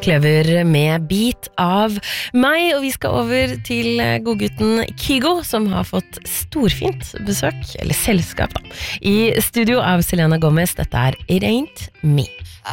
Kløver med Beat av meg, og vi skal over til godgutten Kygo, som har fått storfint besøk, eller selskap da, i studio av Selena Gomez. Dette It Ain't Me.